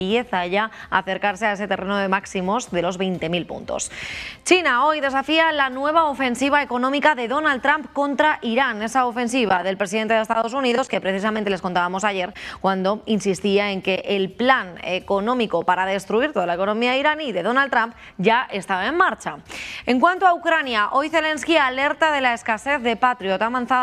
empieza ya a acercarse a ese terreno de máximos de los 20.000 puntos. China hoy desafía la nueva ofensiva económica de Donald Trump contra Irán, esa ofensiva del presidente de Estados Unidos que precisamente les contábamos ayer cuando insistía en que el plan económico para destruir toda la economía iraní de Donald Trump ya estaba en marcha. En cuanto a Ucrania, hoy Zelensky alerta de la escasez de Patriot,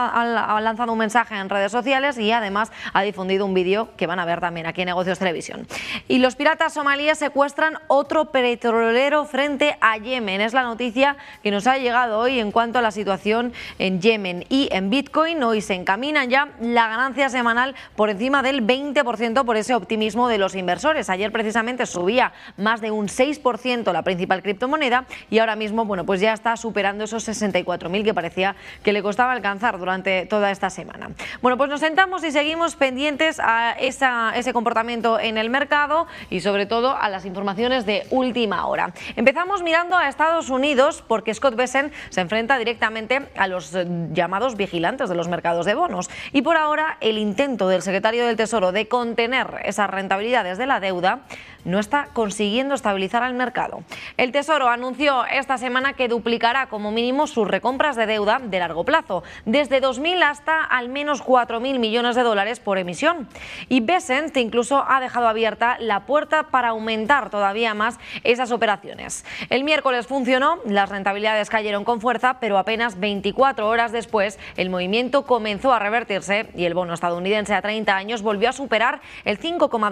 ha lanzado un mensaje en redes sociales y además ha difundido un vídeo que van a ver también aquí en Negocios Televisión. Y los piratas somalíes secuestran otro petrolero frente a Yemen. Es la noticia que nos ha llegado hoy en cuanto a la situación en Yemen. Y en Bitcoin hoy se encamina ya la ganancia semanal por encima del 20% por ese optimismo de los inversores. Ayer precisamente subía más de un 6% la principal criptomoneda y ahora mismo pues ya está superando esos 64.000 que parecía que le costaba alcanzar durante toda esta semana. Bueno, pues nos sentamos y seguimos pendientes a ese comportamiento en el mercado y sobre todo a las informaciones de última hora. Empezamos mirando a Estados Unidos porque Scott Bessent se enfrenta directamente a los llamados vigilantes de los mercados de bonos y por ahora el intento del secretario del Tesoro de contener esas rentabilidades de la deuda no está consiguiendo estabilizar al mercado. El Tesoro anunció esta semana que duplicará como mínimo sus recompras de deuda de largo plazo, desde 2.000 hasta al menos 4.000 millones de dólares por emisión. Y Bessent incluso ha dejado abierta la puerta para aumentar todavía más esas operaciones. El miércoles funcionó, las rentabilidades cayeron con fuerza, pero apenas 24 horas después el movimiento comenzó a revertirse y el bono estadounidense a 30 años volvió a superar el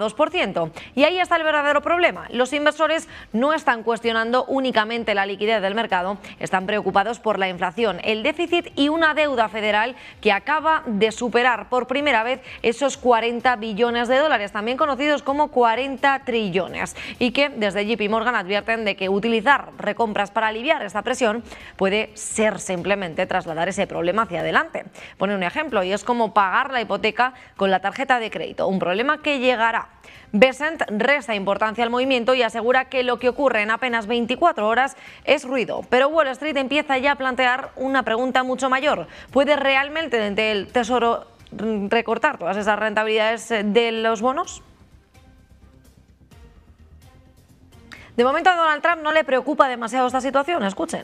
5,2%. Y ahí está el verdadero problema. Los inversores no están cuestionando únicamente la liquidez del mercado, están preocupados por la inflación, el déficit y una deuda federal que acaba de superar por primera vez esos 40 billones de dólares, también conocidos como 40 trillones, y que desde JP Morgan advierten de que utilizar recompras para aliviar esta presión puede ser simplemente trasladar ese problema hacia adelante. Pone un ejemplo y es como pagar la hipoteca con la tarjeta de crédito, un problema que llegará. Bessent resta importancia al movimiento y asegura que lo que ocurre en apenas 24 horas es ruido, pero Wall Street empieza ya a plantear una pregunta mucho mayor. ¿Puede realmente el Tesoro recortar todas esas rentabilidades de los bonos? De momento a Donald Trump no le preocupa demasiado esta situación, escuchen.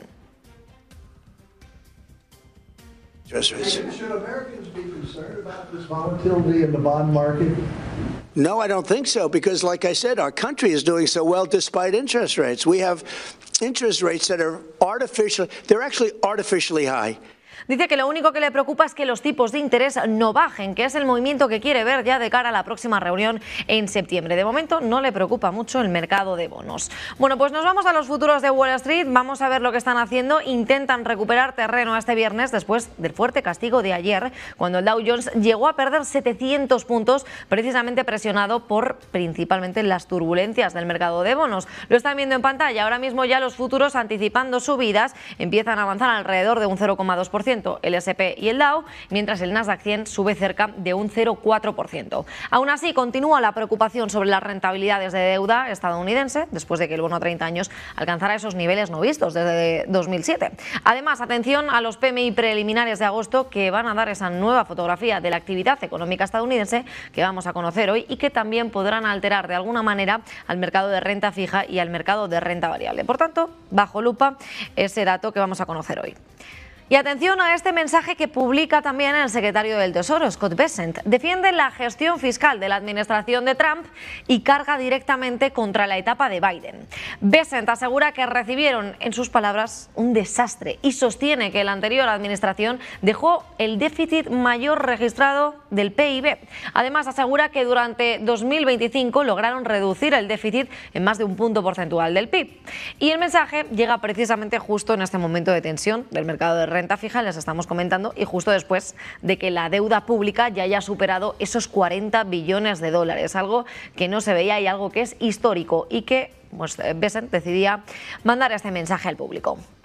Should Americans be concerned about this volatility in the bond market? No, I don't think so, because like I said, our country is doing so well despite interest rates. We have interest rates that are they're actually artificially high. Dice que lo único que le preocupa es que los tipos de interés no bajen, que es el movimiento que quiere ver ya de cara a la próxima reunión en septiembre. De momento no le preocupa mucho el mercado de bonos. Bueno, pues nos vamos a los futuros de Wall Street, vamos a ver lo que están haciendo. Intentan recuperar terreno este viernes después del fuerte castigo de ayer, cuando el Dow Jones llegó a perder 700 puntos, precisamente presionado por principalmente las turbulencias del mercado de bonos. Lo están viendo en pantalla, ahora mismo ya los futuros anticipando subidas empiezan a avanzar alrededor de un 0,2%. El S&P y el Dow, mientras el Nasdaq 100 sube cerca de un 0,4%. Aún así, continúa la preocupación sobre las rentabilidades de deuda estadounidense, después de que el bono a 30 años alcanzara esos niveles no vistos desde 2007. Además, atención a los PMI preliminares de agosto, que van a dar esa nueva fotografía de la actividad económica estadounidense que vamos a conocer hoy y que también podrán alterar de alguna manera al mercado de renta fija y al mercado de renta variable. Por tanto, bajo lupa ese dato que vamos a conocer hoy. Y atención a este mensaje que publica también el secretario del Tesoro, Scott Bessent. Defiende la gestión fiscal de la administración de Trump y carga directamente contra la etapa de Biden. Bessent asegura que recibieron, en sus palabras, un desastre y sostiene que la anterior administración dejó el déficit mayor registrado del PIB. Además, asegura que durante 2025 lograron reducir el déficit en más de un punto porcentual del PIB. Y el mensaje llega precisamente justo en este momento de tensión del mercado de renta fija, les estamos comentando, y justo después de que la deuda pública ya haya superado esos 40 billones de dólares, algo que no se veía y algo que es histórico y que Bessent decidía mandar este mensaje al público.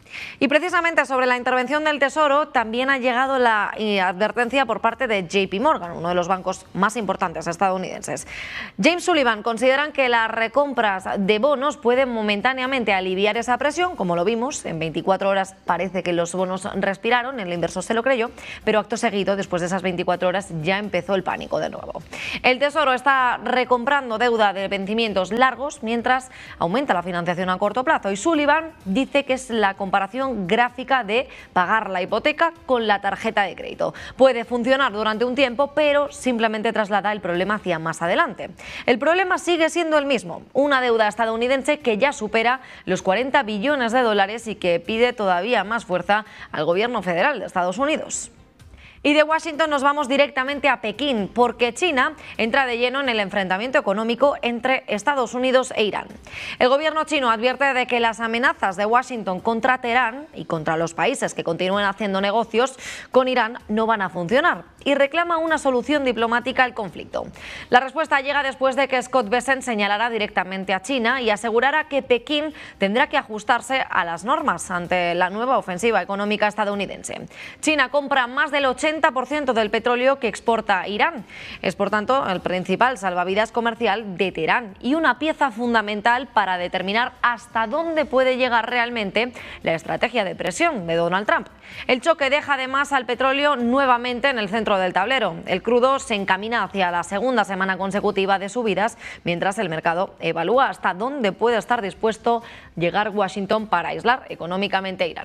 Y precisamente sobre la intervención del Tesoro también ha llegado la advertencia por parte de JP Morgan, uno de los bancos más importantes estadounidenses. James Sullivan consideran que las recompras de bonos pueden momentáneamente aliviar esa presión, como lo vimos, en 24 horas parece que los bonos respiraron, el inversor se lo creyó, pero acto seguido, después de esas 24 horas, ya empezó el pánico de nuevo. El Tesoro está recomprando deuda de vencimientos largos mientras aumenta la financiación a corto plazo, y Sullivan dice que es la comparación gráfica de pagar la hipoteca con la tarjeta de crédito. Puede funcionar durante un tiempo, pero simplemente traslada el problema hacia más adelante. El problema sigue siendo el mismo, una deuda estadounidense que ya supera los 40 billones de dólares y que pide todavía más fuerza al gobierno federal de Estados Unidos. Y de Washington nos vamos directamente a Pekín, porque China entra de lleno en el enfrentamiento económico entre Estados Unidos e Irán. El gobierno chino advierte de que las amenazas de Washington contra Teherán y contra los países que continúen haciendo negocios con Irán no van a funcionar y reclama una solución diplomática al conflicto. La respuesta llega después de que Scott Bessent señalara directamente a China y asegurara que Pekín tendrá que ajustarse a las normas ante la nueva ofensiva económica estadounidense. China compra más del 80% del petróleo que exporta Irán. Es, por tanto, el principal salvavidas comercial de Teherán y una pieza fundamental para determinar hasta dónde puede llegar realmente la estrategia de presión de Donald Trump. El choque deja además al petróleo nuevamente en el centro del tablero. El crudo se encamina hacia la segunda semana consecutiva de subidas, mientras el mercado evalúa hasta dónde puede estar dispuesto llegar Washington para aislar económicamente a Irán.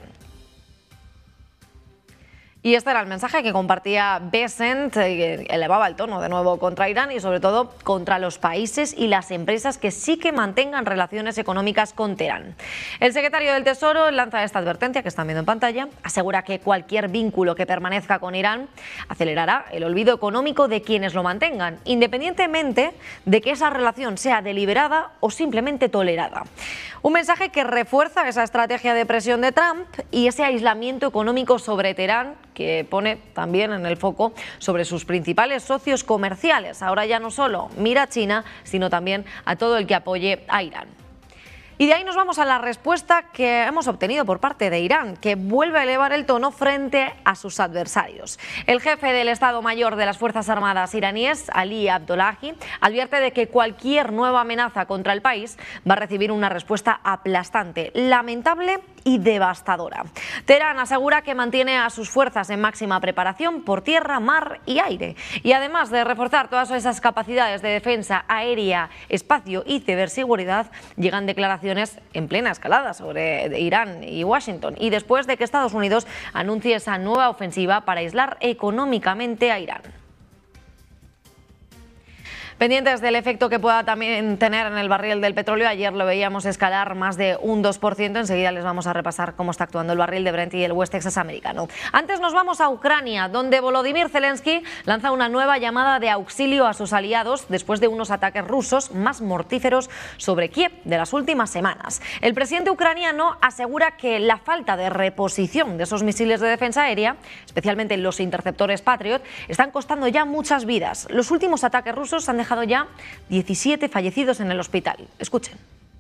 Y este era el mensaje que compartía Bessent, que elevaba el tono de nuevo contra Irán y sobre todo contra los países y las empresas que sí que mantengan relaciones económicas con Teherán. El secretario del Tesoro lanza esta advertencia que están viendo en pantalla, asegura que cualquier vínculo que permanezca con Irán acelerará el olvido económico de quienes lo mantengan, independientemente de que esa relación sea deliberada o simplemente tolerada. Un mensaje que refuerza esa estrategia de presión de Trump y ese aislamiento económico sobre Teherán, que pone también en el foco sobre sus principales socios comerciales. Ahora ya no solo mira a China, sino también a todo el que apoye a Irán. Y de ahí nos vamos a la respuesta que hemos obtenido por parte de Irán, que vuelve a elevar el tono frente a sus adversarios. El jefe del Estado Mayor de las Fuerzas Armadas iraníes, Ali Abdullahi, advierte de que cualquier nueva amenaza contra el país va a recibir una respuesta aplastante, lamentable y devastadora. Teherán asegura que mantiene a sus fuerzas en máxima preparación por tierra, mar y aire. Y además de reforzar todas esas capacidades de defensa aérea, espacio y ciberseguridad, llegan declaraciones en plena escalada sobre Irán y Washington. Y después de que Estados Unidos anuncie esa nueva ofensiva para aislar económicamente a Irán. Pendientes del efecto que pueda también tener en el barril del petróleo, ayer lo veíamos escalar más de un 2%, enseguida les vamos a repasar cómo está actuando el barril de Brent y el West Texas americano. Antes nos vamos a Ucrania, donde Volodymyr Zelensky lanza una nueva llamada de auxilio a sus aliados después de unos ataques rusos más mortíferos sobre Kiev de las últimas semanas. El presidente ucraniano asegura que la falta de reposición de esos misiles de defensa aérea, especialmente los interceptores Patriot, están costando ya muchas vidas. Los últimos ataques rusos han dejado ya 17 fallecidos en el hospital. Escuchen.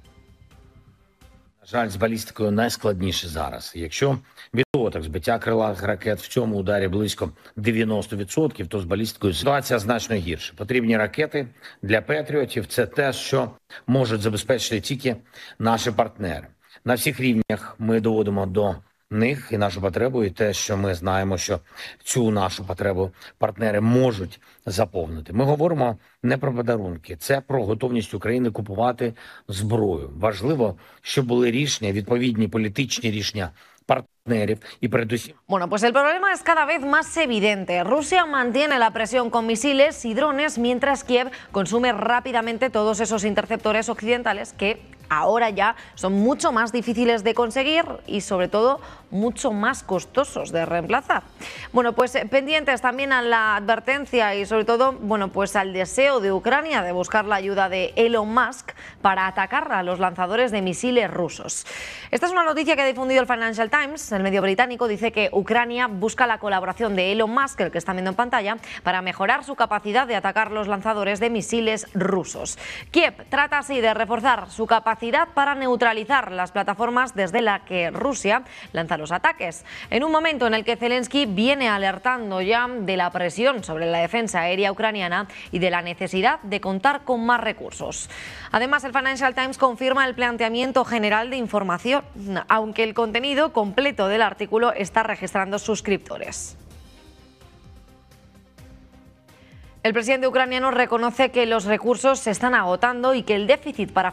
На жаль, з балістикою найскладніше зараз. Якщо відсоток збиття крилатих ракет в цьому ударі близько 90%, то з балістикою ситуація значно гірша. Потрібні ракети для Петріотів – це те, що можуть забезпечити тільки наші партнери. На всіх рівнях ми доводимо до них і нашу потребу, і те, що ми знаємо, що цю нашу потребу партнери можуть заповнити. Ми говоримо не про подарунки, це про готовність України купувати зброю. Важливо, щоб були рішення, відповідні політичні рішення partneros y perducir. Bueno, pues el problema es cada vez más evidente. Rusia mantiene la presión con misiles y drones, mientras Kiev consume rápidamente todos esos interceptores occidentales que ahora ya son mucho más difíciles de conseguir y sobre todo mucho más costosos de reemplazar. Bueno, pues pendientes también a la advertencia y sobre todo, bueno, pues al deseo de Ucrania de buscar la ayuda de Elon Musk para atacar a los lanzadores de misiles rusos. Esta es una noticia que ha difundido el Financial Times, el medio británico. Dice que Ucrania busca la colaboración de Elon Musk, el que están viendo en pantalla, para mejorar su capacidad de atacar los lanzadores de misiles rusos. Kiev trata así de reforzar su capacidad capacidad para neutralizar las plataformas desde las que Rusia lanza los ataques, en un momento en el que Zelensky viene alertando ya de la presión sobre la defensa aérea ucraniana y de la necesidad de contar con más recursos. Además, el Financial Times confirma el planteamiento general de información, aunque el contenido completo del artículo está registrando suscriptores. El presidente ucraniano reconoce que los recursos se están agotando y que el déficit para